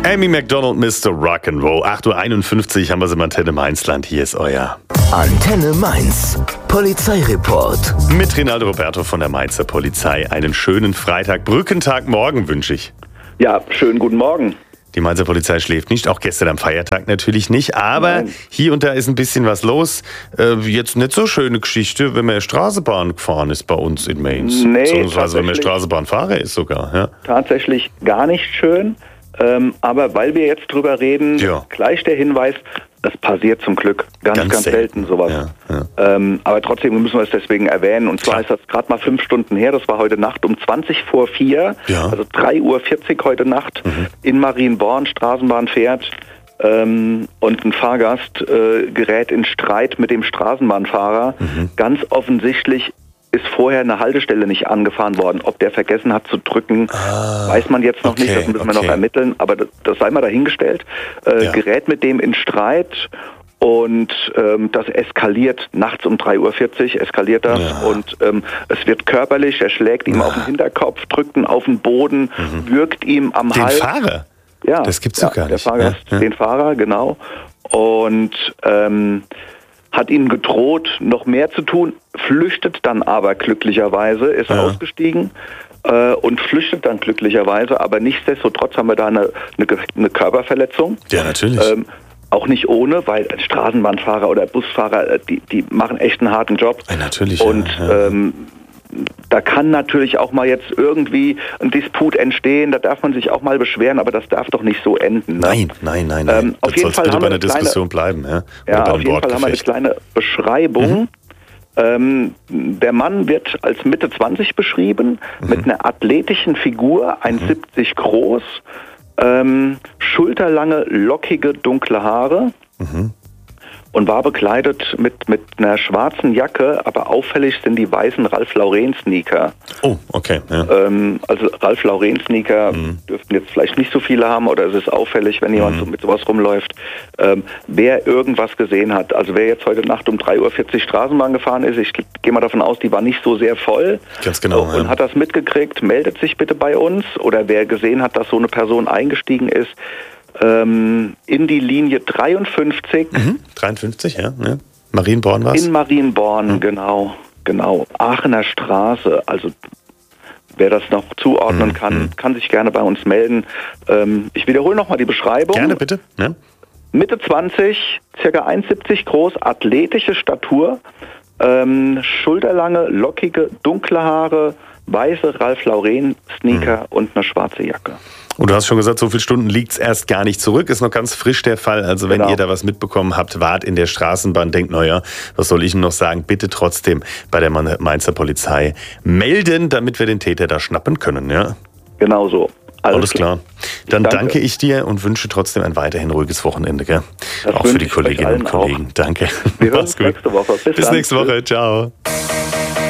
Amy Macdonald, Mr. Rock'n'Roll. 8:51 Uhr haben wir sie im Antenne Mainzland. Hier ist euer Antenne Mainz. Polizeireport. mit Rinaldo Roberto von der Mainzer Polizei. Einen schönen Freitag, Brückentag morgen wünsche ich. Ja, schönen guten Morgen. Die Mainzer Polizei schläft nicht, auch gestern am Feiertag natürlich nicht, aber Nein. hier und da ist ein bisschen was los. Jetzt nicht so schöne Geschichte, wenn man Straßenbahn gefahren ist bei uns in Mainz. Nee, beziehungsweise wenn man tatsächlich. Straßenbahnfahrer ist sogar. Ja. Tatsächlich gar nicht schön. Aber weil wir jetzt drüber reden, Ja. gleich der Hinweis, das passiert zum Glück ganz selten sowas. Ja. Aber trotzdem müssen wir es deswegen erwähnen. Und zwar ist das gerade mal 5 Stunden her, das war heute Nacht um 20 vor 4, Ja. also 3:40 Uhr heute Nacht, in Marienborn, Straßenbahn fährt. Und ein Fahrgast gerät in Streit mit dem Straßenbahnfahrer. Ganz offensichtlich ist vorher eine Haltestelle nicht angefahren worden. Ob der vergessen hat zu drücken, weiß man jetzt noch nicht. Das müssen wir noch ermitteln. Aber das sei mal dahingestellt. Ja. Gerät mit dem in Streit und das eskaliert. Nachts um 3:40 Uhr eskaliert das. Ja. Und es wird körperlich. Er schlägt ihm auf den Hinterkopf, drückt ihn auf den Boden, würgt ihm am Den Hals. Fahrer? Ja, Das gibt's doch gar nicht. Der Fahrgast, Ja. den Fahrer, genau. Und hat ihm gedroht, noch mehr zu tun, flüchtet dann aber glücklicherweise, ist ausgestiegen und flüchtet dann glücklicherweise, aber nichtsdestotrotz haben wir da eine Körperverletzung. Ja, natürlich. Auch nicht ohne, weil Straßenbahnfahrer oder Busfahrer, die machen echt einen harten Job. Ja, natürlich. Und ja. da kann natürlich auch mal jetzt irgendwie ein Disput entstehen, da darf man sich auch mal beschweren, aber das darf doch nicht so enden. Ne? Nein. Auf jeden Fall bitte haben bei wir einer Diskussion bleiben. Ja, Ja, oder auf jeden Fall haben wir eine kleine Beschreibung. Der Mann wird als Mitte 20 beschrieben, mit einer athletischen Figur, 1,70 groß, schulterlange, lockige, dunkle Haare und war bekleidet mit einer schwarzen Jacke, aber auffällig sind die weißen Ralph Lauren Sneaker. Oh, okay. Ja. Also Ralph Lauren Sneaker dürften jetzt vielleicht nicht so viele haben oder es ist auffällig, wenn jemand so mit sowas rumläuft. Wer irgendwas gesehen hat, also wer jetzt heute Nacht um 3:40 Uhr Straßenbahn gefahren ist, ich gehe mal davon aus, die war nicht so sehr voll. Ganz genau. Und hat das mitgekriegt, meldet sich bitte bei uns. Oder wer gesehen hat, dass so eine Person eingestiegen ist, in die Linie 53. 53, ja. Marienborn war es? In Marienborn, genau. Aachener Straße, also wer das noch zuordnen kann sich gerne bei uns melden. Ich wiederhole nochmal die Beschreibung. Gerne, bitte. Ja. Mitte 20, circa 1,70 groß, athletische Statur, schulterlange, lockige, dunkle Haare, weiße Ralph Lauren Sneaker und eine schwarze Jacke. Und du hast schon gesagt, so viele Stunden liegt es erst gar nicht zurück. Ist noch ganz frisch der Fall. Also wenn ihr da was mitbekommen habt, wart in der Straßenbahn, denkt, naja, was soll ich denn noch sagen? Bitte trotzdem bei der Mainzer Polizei melden, damit wir den Täter da schnappen können. Ja? Genau so. Alles klar. Dann Danke. danke ich dir und wünsche trotzdem ein weiterhin ruhiges Wochenende. Gell? Das Auch für wünsche die ich euch Kolleginnen und allen Kollegen. Danke. Wir hören Mach's uns nächste Woche. Bis dann. nächste Woche. Ciao.